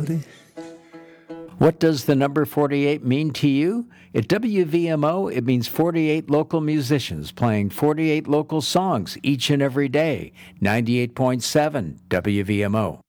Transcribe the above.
reality. What does the number 48 mean to you? At WVMO, it means 48 local musicians playing 48 local songs each and every day. 98.7 WVMO.